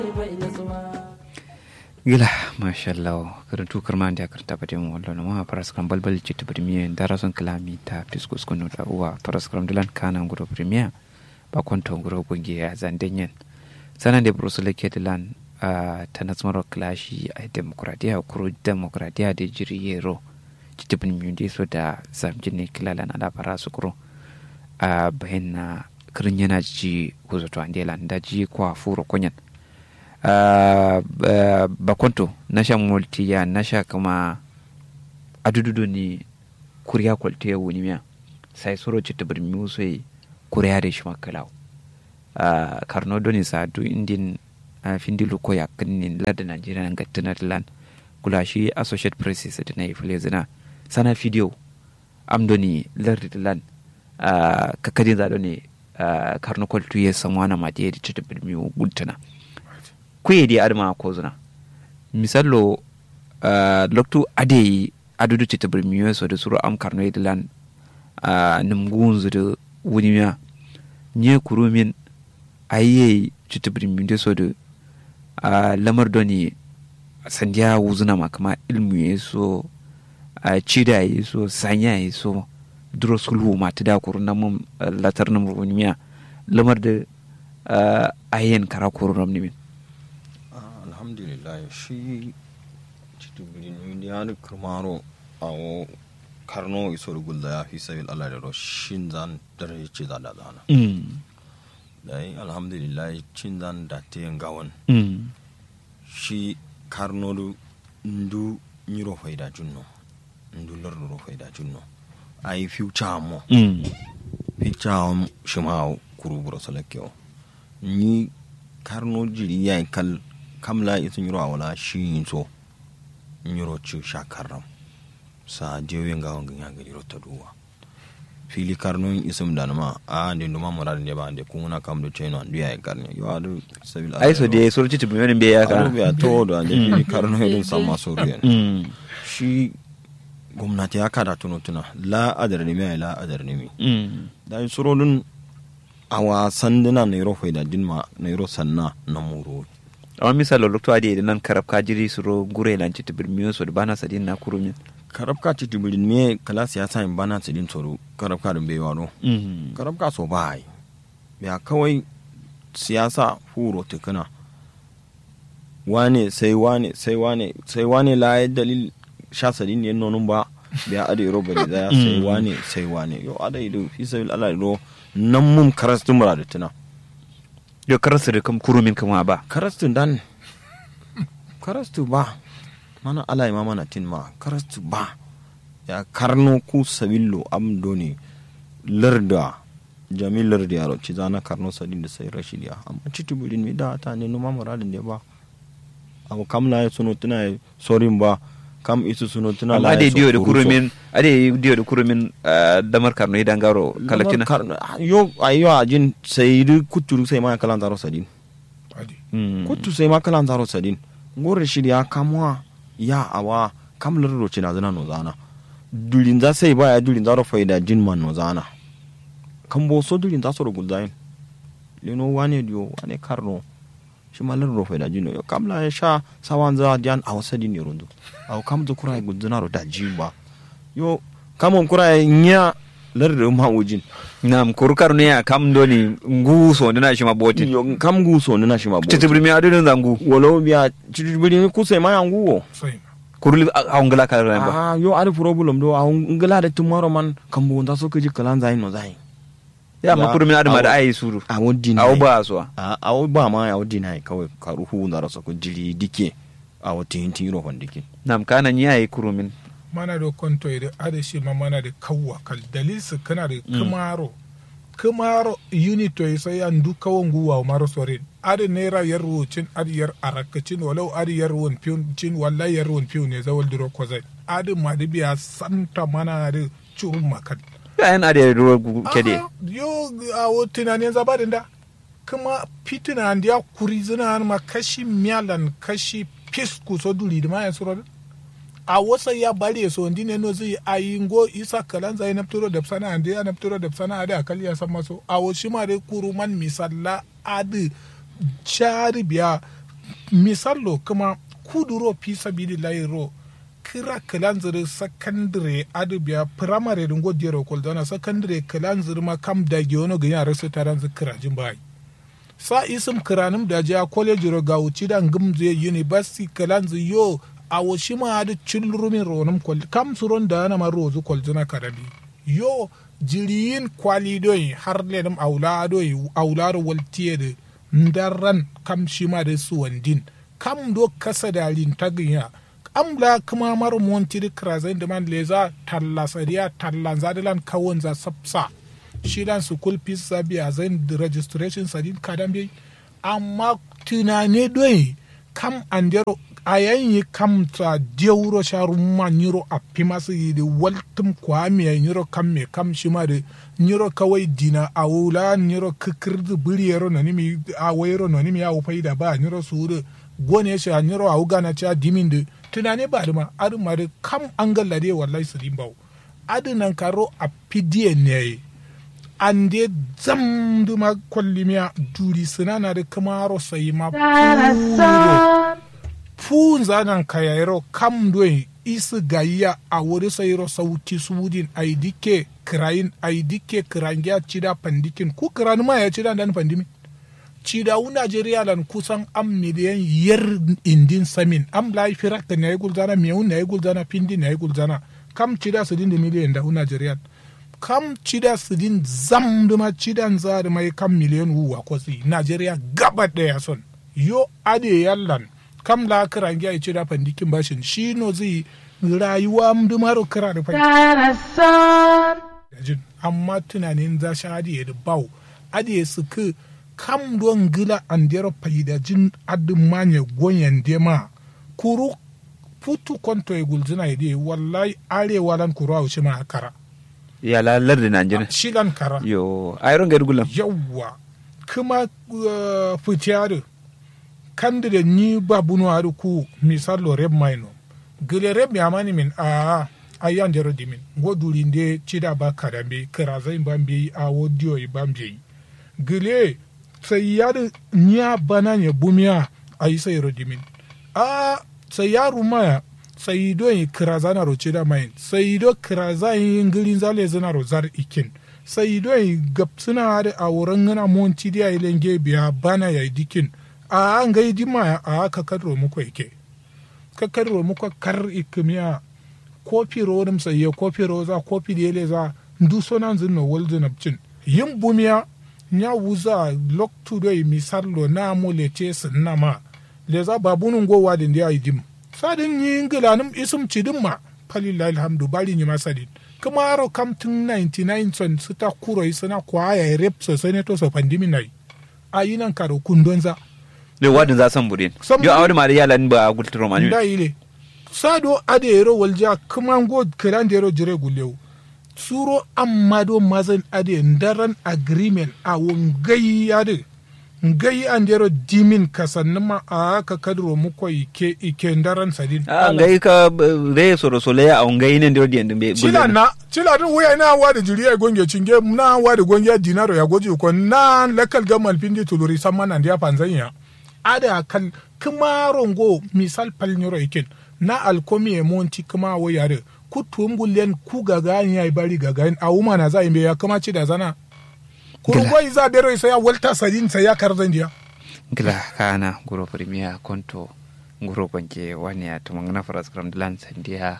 gila mashallah karantu karman da karta bade mu wallo ma faras kan balbal citta premier darason kalami ta fiskus kunu da uwa faras kan dilan kana nguro premier ba konto nguro gonge ya zandenyen sanan de brusule ke dilan tanasmaro klashi a demokradiya kuro demokradiya de jiriyero citta premier de so da zamjine kilala na da farasu kuro bahinna kirin yana ji kuzoto andelan da ji kwa furo konyan bakonto nasha multiya nasha kama adududo ni kuriya kwalte ya wuni miya sai soro ci tabar musai kuriya da shi makalau karno doni sa du indin findilu ko ya kinnin lada Najeriya nan gattunar lan kula shi associate press da na ifle zina sana video amdoni lardi lan kakadin zado ne karno kwaltu ya samu ana madiya da ci tabar mu gultana kuye di adama ko zuna misallo loktu ade adudu ci tabir miyo so da suru am karno idlan nimgun zu da wuniya nye kurumin aye ci tabir miyo so da lamar doni sandiya wuzuna ma kama ilmu yeso cida yeso sanya yeso duro sulhu ma ta da kurun mun latar nan wuniya lamar da ayen kara kurun nimin alhamdulillah shi citubirin miliyar kirmaro a karno iso gulda ya fi sabil Allah da roshin zan dare ce da zana dai alhamdulillah cin zan da te gawan shi karno ndu nyiro faida junno ndu lordo faida junno ai future mo future shima kuruburo salakyo ni karno jiri yayin kal kamla isin yiro wala shi so yiro ci shakaram sa diyoyin ga wangan ya gari rota duwa fili karnon isim da ma a ande numa murar ne ba ande kuna kam do cheno andu ya karne yo adu sabil ai so de so ci tumen be ya ka ya to do ande fili karnon din sama soriyan shi gwamnati ya kada tunutuna la adar ne mai la adar ne mi da surodun awa sanduna ne ro faida dinma ne ro sanna na muro amma misalo lokto ade nan karab ka jiri suro gure lan ci tibir miyo so bana sadin na kurumin karab ka ci tibir me kala siyasa in bana sadin soro karab ka dun be waro karab ka so bai ya kawai siyasa huro tukuna wane sai wane la dalil sha sadin ne nonun ba biya ade roba da sai wane yo ade do fi sabil Allah do nan mum karastu murada tuna yo karastu da kam kurumin kama ba karastu ba mana ala ima mana tin ma karastu ba ya karno ku sabillo amdoni larda jamil lardi yaro ci zana karno sadin da sai rashidiya amma citubulin mi da ta ne numa muradin da ba abu kamla ya suno tuna sorin ba kam isu suno tuna la ade dio da kurumin damar karno idan garo kalakina yo ayo ajin sai kuturu sai ma kalan zaro sadin kutu sai ma kalan zaro sadin gore shi ya kamwa ya awa kamlar roci na zana no zana dulin za sai ba ya dulin zaro faida jin man no zana kan bo so dulin za so rugul zain leno wane dio wane karno shi malar ro faida jin yo kamla ya sha sawan za jan a wasadin ne rundu aw kam do kurai gudzuna ro da jimba yo kamon kurai nya larde ma wujin nam kurkar ne kam doni nguso ndina shi mabotin yo kam nguso ndina shi mabotin titibri mi adun zangu wolo biya titibri ku sai ma yanguwo kurli awngala ka ba yo ari problem do awngala da tomorrow man kambo nda so kaji kalan zain no zain ya ma kurmi adama da ayi suru a wodin aw ba so aw ba ma ya wodin hay kawai karuhu ndara so ko jiri dike a wotin tiro hondike nam kana nya yi kurumin mana da konto da adashi ma mana da kawwa kal dalil su kana da kumaro unito sai an du kawon guwa maro sorin ade naira yar wucin ade yar arakacin walau ade yar won cin wallahi yar won piu ne zawal diro kozai ade ma da biya santa mana da churun makan yan ade ro kede yo a wotina ne zabadin da kuma fitina ndiya kurizina ma kashi mialan kashi pisku so duli da ma ya suro a wasa ya bari so ndine no zai ayingo isa kalan zai naftoro da sana ande ya naftoro da sana ade akali ya san maso a woshi ma dai kuruman misalla adi chari biya misallo kuma kuduro fi sabilillahi ro kira kalanzir sakandare adubiya primary dingo diyar koldana sakandare kalanzir ma kam da gyono ga yara su taran zikira jin bai sa isim kiranim da ja college ro ga wuci dan gumze university kalanzir yo a washi ma da chilrumin ronum kol kam suron da na ma rozu koldana karali yo jiriyin kwalidoi har lenim aular waltiye da ndaran kam shi ma da su wandin kam do kasa dalin taginya amla kuma mar montir krazen da man leza talla sariya tallan zadalan kawon za sapsa shilan su kul fees sabiya zain da registration sadin kadan bai amma tunane doi kam andero ayan kam ta deuro sharum ma nyiro appi masu yi da waltum kwami ya nyiro kam me kam shi ma da nyiro kawai dina awula nyiro kikirdu biriyero nonimi awayero nonimi ya ufai da ba nyiro su da gone shi nyiro awuga na cha dimin da tunane ba da ma adu ma da kam an gallade wallahi su dimbau adu nan karo a pidiye ne an de zam duma kollimiya duri sinana da kamaro sai ma fun zanan kayayro kam doyi isu gayya a wuri sayro sauti sudin aidike kirayin aidike kirangiya cida pandikin ku kirani ma ya cida dan pandimi cida u Najeriya lan kusan am miliyan yer indin samin am lai firak da nayi gulzana miyun nayi gulzana pindi nayi gulzana kam cida su din da miliyan da u Najeriya kam cida su din zam duma cidan za da mai kam miliyan uwa kosi Najeriya gaba daya son yo ade yallan kam la kira ngi ay cida pandikin bashin shi no zai rayuwa mdumaro kira da fandikin amma tunanin za shi adiye da bau adiye su ku kam don gila an dero faidajin adin manye goyen dema kuru putu konto e gulzina ide wallahi arewa lan kuru a wuce ma kara ya lalar da Najeriya shi lan kara yo ayron ga gulam yawwa kuma fitiyar kandide ni babunu aru ku misalo reb maino gile reb yamani min a ayan jero dimin goduri nde chida ba kadambe karaza imbambe a wodio ibambe gile sayar nya bananye bumia ayisa yero dimin a sayaru maya sayido yi karaza na ro chida main sayido karaza yi ngilin zale zana ro zar ikin sayido yi gapsuna ade a wurin ngana monti dia ilenge biya bana ya dikin a an gai dima a ka kadro muku yake ka kadro muku kar ikimiya kofi ro sai kofi ro za kofi da yele za ndu sonan zin no wol zin abcin yin bumiya nya wuza lok to do misarlo na molete sunna ma le za babunun gowa din da yidim sadin yin gilanum isum cidin ma falillahi alhamdu bari ni masadin kuma aro kamtin 99 son suta kuro isana kwaya rep so senator so pandemi nai ayinan karo kundonza le wadin za san budin yo awdi ma ya lan ba gultro manu da ile sado adero walja kuma go kirandero jire gulew suro amma do mazan ade ndaran agreement a wongai ade ngai andero dimin kasannuma a ka kadro muko ike ndaran sadin a ngai ka re soro sole a ngai ne ndero diende be cila do waya na wa da jiriya gonge cinge na wa da gonge dinaro ya goji ko na lakal gamal pindi tuluri samman andiya panzanya ada kan kuma rongo misal palnyoro ikin na alkomi e monti kuma wayare ku tumbulen ku gagani ya bari gagani a wuma na za imbe ya kama ci da zana kurugoi za bero sai ya walta sadin sai ya karzan dia gila kana guro premier konto guro banke wani ya tumangna faras kram dilan sandia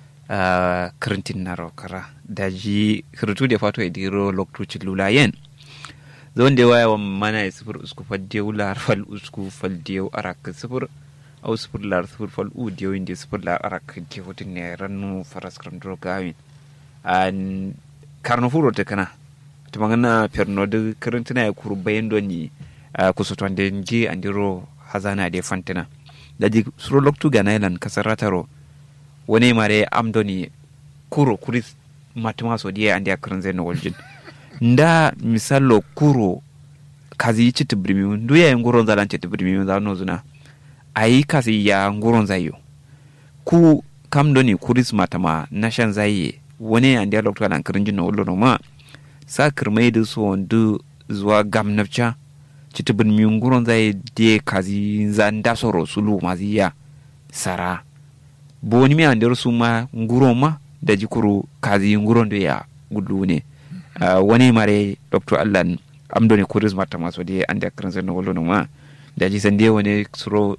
krentin naro kara daji khrutu de fato ediro loktu chilula yen zonde waya wa mana sifur usku faddew lar fal usku faldew arak sifur aw sifur lar sifur fal u dew inde sifur lar arak ke hotin ne rannu faras kram dro gawin an karno furo te kana to mangana perno de karantina ya kuru bayan doni kusotonde nji andiro hazana de fantina daji suro loktu ganailan kasarataro woni mare amdoni kuro kuris matmaso die andi akranze no woljin nda misalo kuro kazi yici tibrimi ndu ya nguron zalan ce tibrimi za no zuna ayi kazi ya nguron zayo ku kam doni kuris matama nashan zaye woni andi lokto lan krinjin no wollo ma sa kirmai da so ndu zuwa gamnafcha citibin mi nguron zai de kazi zanda soro sulu maziya sara boni mi andero suma nguron ma da jikuru kazi nguron da ya gudu ne wani mare dr allan amdo ne kuris mata maso de ande akran zan wolo no ma da ji sande wani suro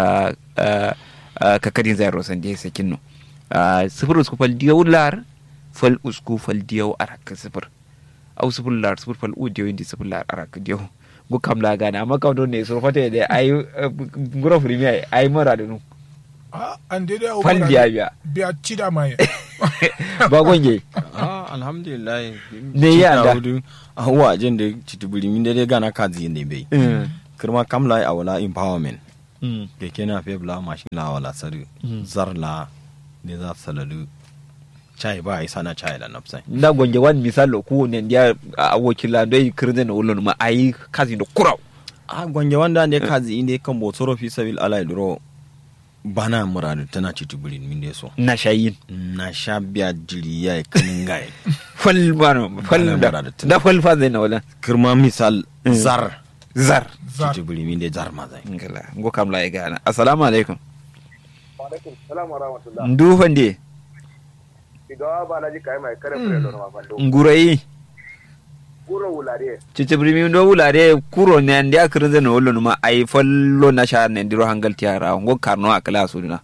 kakadin zai rosan de sakin no sifir usku fal diyaw lar fal usku fal diyaw arak sifir au sifir lar sifir fal u diyaw indi sifir lar arak diyaw go kam la gana amma kam don ne suro fate de ay nguro frimi ay mara da nu an dai da fal diya biya cida mai ba gonje alhamdulillah ne ya da awa jin da citibiri min da gana kazi ne bai kirma kamla a wala empowerment keke na febla mashin la wala sari zarla ne za saladu chai ba ai sana chai la nafsai da gonje wan misalo ku ne dia a wakila dai kirden ulun ma ai kazi da kurau a gonje wanda ne kazi inde kan botoro fi sabil alai duro bana muradu tana citibiri min da so na shayin na shabiya jiriya kanin gai fal bano fal da fal fa zai na wala kirma misal zar citibiri min da zar ma zai ngala ngo kam la gana assalamu alaikum wa alaikum salam wa rahmatullah ndu fande idawa ba laji kai mai kare fure don ma fando ngurai guro wulare citibiri min do wulare kuro ne ande akrin zai na wala ma ai fallo na sha ne ndiro hangal tiara ngo karno akala suduna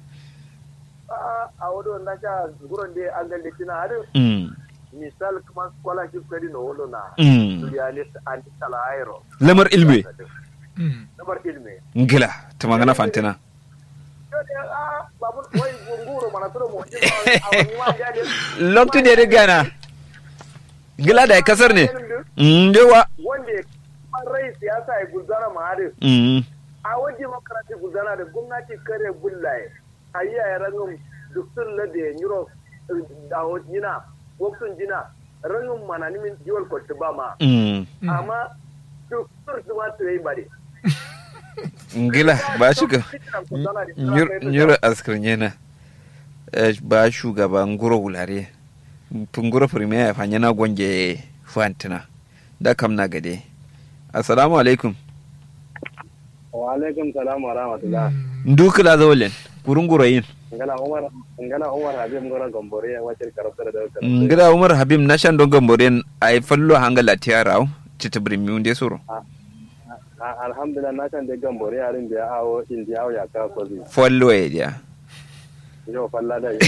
a wado na sha guron de an galle tina hadu misal kuma scholarship kadi no wolo na realist and salairo lamar ilmi lamar ilmi ngila to magana fantina babu wai gunguro mana turo mo awani ma jadi loktu de gana ngila da kasar ne ndewa wanda rai siyasa ya gulzara ma hadu a waje makaranta gulzara da gwamnati kare bullaye ayya ya rangum dukkan lade euro da hojina waksun jina rangum manani min jiwal kotti ba ma amma dukkan su ma tsaye bare ngila ba shuga nyura askrinyena ba shugaban guro wulare punguro premier fanya na gonje fantina da kam na gade assalamu alaikum wa alaikum salam wa rahmatullah ndukla zawlen kurunguro yin ngala umar habib ngora gombore wacce karafta da ngala umar habib nashan don gombore ay fallo hangala tiaraw titibri mi unde soro alhamdulillah nashan de gombore arin da awo indiya ya ka ko fallo e dia yo falla da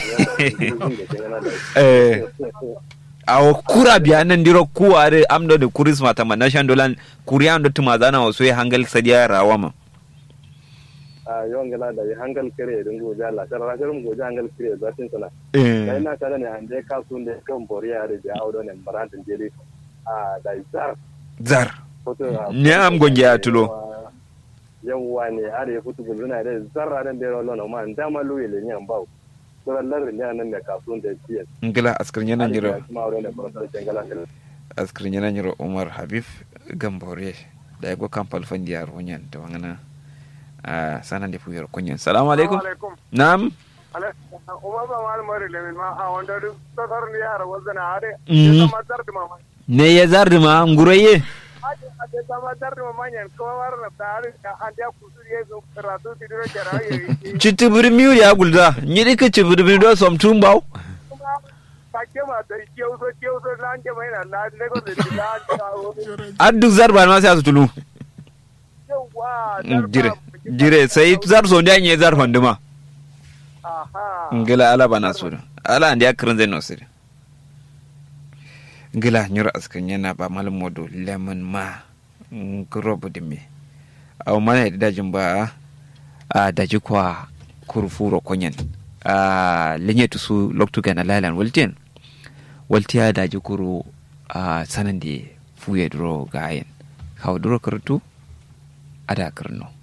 awo kura biya nan diro kuware amdo de kurisma tama nashan dolan kuriyan do tumazana waso ya hangal sadiya rawama yawan gala da hangal kare don goje Allah sarrafin goje hangal kare zatin sana kai na tare ne ande ka sun da kan boriya da audo ne barantin jeli da zar ne am gonje ya tulo yawa ne are futu guluna da zarra dan bero lona ma da ma luye le nyan bawo to lar ne nan da ka sun da jiya ngila askrin yana jiro askrin yana jiro Umar Habib Gambore da go kampal fandiyar wonyan to ngana sanan da fuyar kunyan salamu alaikum na'am umar ba mal mari le ma a wanda du sadar ni yara wazana are ma zardi ma ne ya zardi ma nguraye ade sama zardi ma manyan ko warna tare ande kusuri yezo ratu tidiro jaraye chitibir miu ya gulda nyiri ke chibir do som tumbaw pakke ma da kewso lanje mai na la lego de lanje addu zarba ma sai asutulu jire sai zar so da nye zar honduma ngila ala bana so ala andi akran zai no sir ngila nyura askan yana ba malum modo lemon ma grobo dimi aw mana da dajin ba a daji kwa kurfuro konyen linye su loktu gana lalan waltiya daji kuru sanan di fuye duro gayen kawo duro kartu ada karno